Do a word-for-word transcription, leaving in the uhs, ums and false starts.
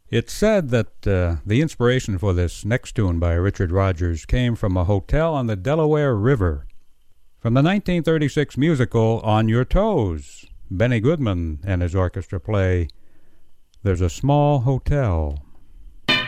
It's said that uh, the inspiration for this next tune by Richard Rodgers came from a hotel on the Delaware River. From the nineteen thirty-six musical On Your Toes, Benny Goodman and his orchestra play There's a Small Hotel.